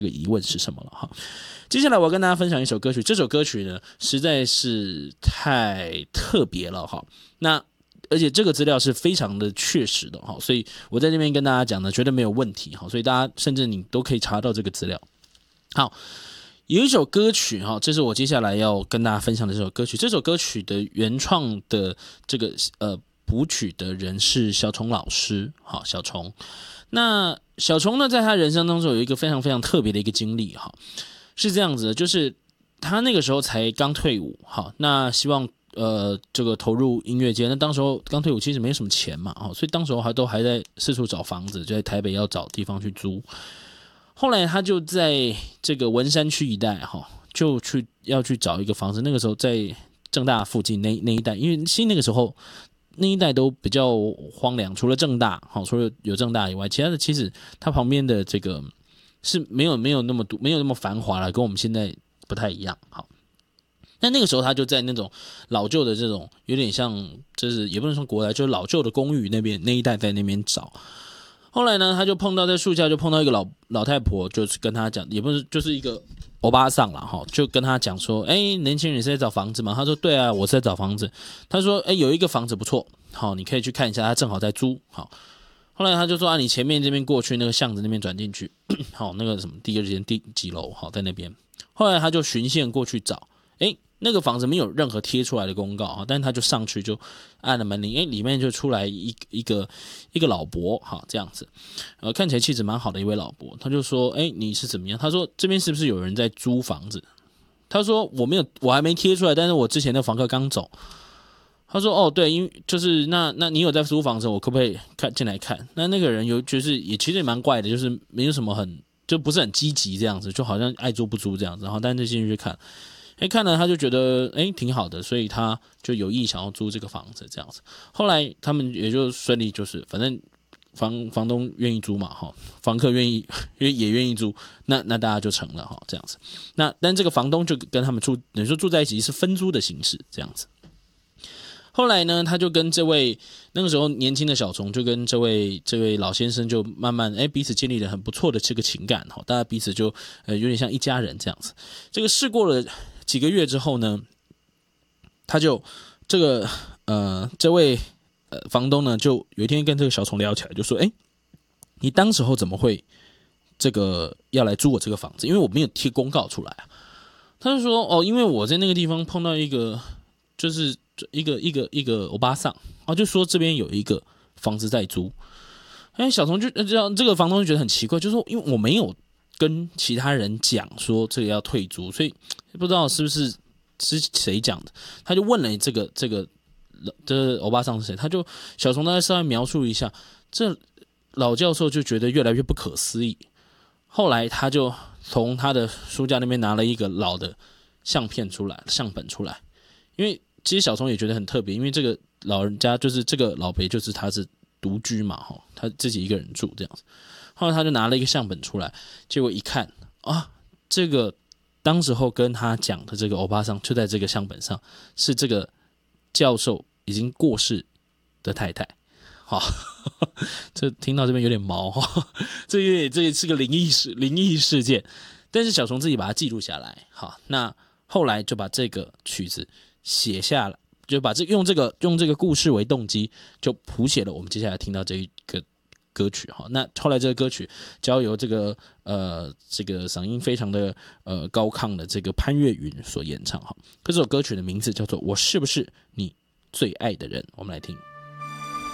个疑问是什么了哈。接下来我要跟大家分享一首歌曲，这首歌曲呢实在是太特别了哈。那而且这个资料是非常的确实的哈，所以我在这边跟大家讲呢，绝对没有问题哈，所以大家甚至你都可以查到这个资料。好，有一首歌曲哈，这是我接下来要跟大家分享的这首歌曲。这首歌曲的原创的这个谱曲的人是小虫老师，好，小虫。那小虫呢，在他人生当中有一个非常非常特别的一个经历哈，是这样子的，就是他那个时候才刚退伍，好，那希望这个投入音乐界，那当时候刚退伍，其实没什么钱嘛，所以当时候还在四处找房子，就在台北要找地方去租。后来他就在这个文山区一带就要去找一个房子。那个时候在政大附近那一带，因为其实那个时候那一带都比较荒凉，除了政大除了有政大以外，其他的其实它旁边的这个是没有那么繁华了，跟我们现在不太一样。好。那个时候他就在那种老旧的这种有点像，就是也不能说国宅，就是老旧的公寓那一带在那边找。后来呢，他就碰到在树下就碰到一个老太婆，就是跟他讲，也不是就是一个欧巴桑啦就跟他讲说，年轻人你是在找房子吗？他说对啊，我是在找房子。他说有一个房子不错，好，你可以去看一下，他正好在租。好，后来他就说你前面这边过去那个巷子那边转进去，好，那个什么第二间第几楼，好，在那边。后来他就循线过去找，那个房子没有任何贴出来的公告，但是他就上去就按了门铃，里面就出来一个老伯，这样子，看起来气质蛮好的一位老伯，他就说，你是怎么样？他说这边是不是有人在租房子？他说我还没贴出来，但是我之前的房客刚走。他说对，因为就是那你有在租房子，我可不可以进来看？那个人就是也其实也蛮怪的，就是没有什么就不是很积极这样子，就好像爱租不租这样子，然后但是就进去看。看了他就觉得挺好的，所以他就有意想要租这个房子这样子。后来他们也就顺利，就是反正房东愿意租嘛，房客也愿意租，那大家就成了这样子。但这个房东就跟他们住，等于说住在一起是分租的形式这样子。后来呢，他就跟这位那个时候年轻的小虫，就跟这位老先生就慢慢彼此建立了很不错的这个情感，大家彼此就有点像一家人这样子。这个事过了几个月之后呢，他就这位房东呢，就有一天跟这个小虫聊起来，就说：“你当时候怎么会这个要来租我这个房子？因为我没有贴公告出来啊。”他就说：“因为我在那个地方碰到一个，就是一个欧巴桑，就说这边有一个房子在租。”小虫就这个房东就觉得很奇怪，就说：“因为我没有跟其他人讲说这个要退租，所以不知道是不是谁讲的。”他就问了这个欧巴桑是谁，小虫大概稍微描述一下，这老教授就觉得越来越不可思议。后来他就从他的书架那边拿了一个老的相本出来，因为其实小虫也觉得很特别，因为这个老人家就是这个老伯，就是他是独居嘛，他自己一个人住这样子。后来他就拿了一个相本出来，结果一看这个当时候跟他讲的这个欧巴桑就在这个相本上，是这个教授已经过世的太太。这听到这边有点毛这也是个灵异事件，但是小虫自己把它记录下来。好，那后来就把这个曲子写下来，就把用这个故事为动机，就谱写了我们接下来听到这一个歌曲。那后来这个歌曲交由这个嗓音非常的高亢的这个潘越云所演唱。这首歌曲的名字叫做《我是不是你最爱的人》，我们来听。